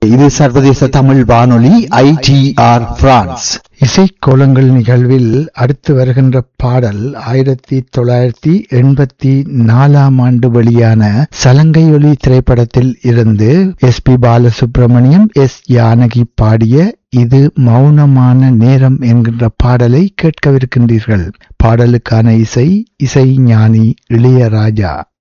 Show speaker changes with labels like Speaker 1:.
Speaker 1: இது சர்வதேச தமிழ் வானொலி ITR பிரான்ஸ்.
Speaker 2: இசைக்கோலங்கள் நிகழ்வில் அடுத்து வருகின்ற பாடல் 1984 வெளியான சலங்கையொலி திரைப்படத்தில் இருந்து SP பாலசுப்ரமணியம், S ஜானகி பாடிய இது மௌனமான நேரம் என்கின்ற பாடலை கேட்கவிருக்கின்றீர்கள். பாடலுக்கான இசை ஞானி இளையராஜா.